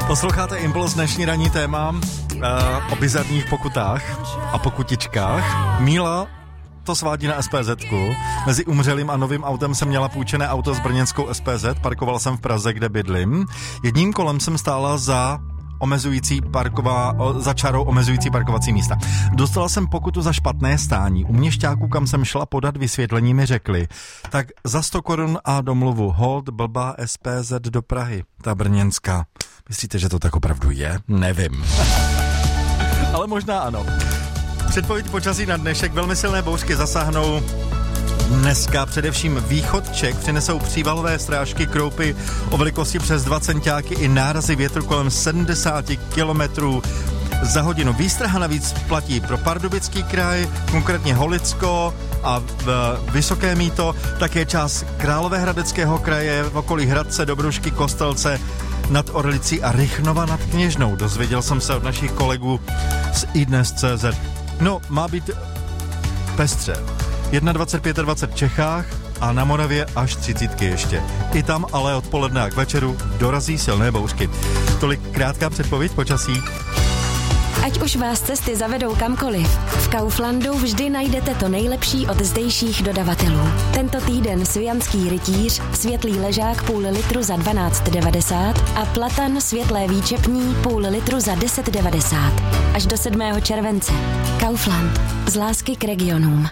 Posloucháte Impuls, dnešní ranní téma o bizarních pokutách a pokutičkách. Míla to svádí na SPZ-ku. Mezi umřelým a novým autem jsem měla půjčené auto s brněnskou SPZ, parkoval jsem v Praze, kde bydlím. Jedním kolem jsem stála za čarou omezující parkovací místa. Dostala jsem pokutu za špatné stání. U měšťáků, kam jsem šla podat vysvětlení, mi řekli, tak za 100 korun a domluvu, hold blbá SPZ do Prahy, ta brněnská. Myslíte, že to tak opravdu je? Nevím. Ale možná ano. Předpověď počasí na dnešek, velmi silné bouřky zasáhnou dneska především východ Čech, přinesou přívalové srážky, kroupy o velikosti přes 2 centiáky i nárazy větru kolem 70 km za hodinu. Výstraha navíc platí pro Pardubický kraj, konkrétně Holicko a Vysoké Mýto, také část Královéhradeckého kraje, v okolí Hradce, Dobrušky, Kostelce, nad Orlicí a Rychnova nad Kněžnou. Dozvěděl jsem se od našich kolegů z iDnes.cz. No, má být pestře. 21, 25 v Čechách a na Moravě až 30 ještě. I tam ale odpoledne a k večeru dorazí silné bouřky. Tolik krátká předpověď počasí. Ať už vás cesty zavedou kamkoliv, v Kauflandu vždy najdete to nejlepší od zdejších dodavatelů. Tento týden svijanský rytíř, světlý ležák půl litru za 12,90 a platan světlé výčepní půl litru za 10,90. Až do 7. července. Kaufland. Z lásky k regionům.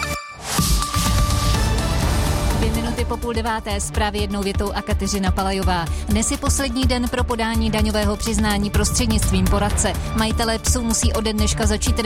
2 minuty po 8:30 zprávy jednou větou a Kateřina Palajová. Dnes je poslední den pro podání daňového přiznání prostřednictvím poradce. Majitelé psů musí ode dneška začít